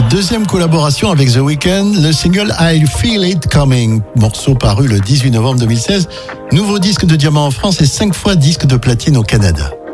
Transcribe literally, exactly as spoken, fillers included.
Deuxième collaboration avec The Weeknd, le single I Feel It Coming, morceau paru le dix-huit novembre deux mille seize, nouveau disque de diamant en France et cinq fois disque de platine au Canada.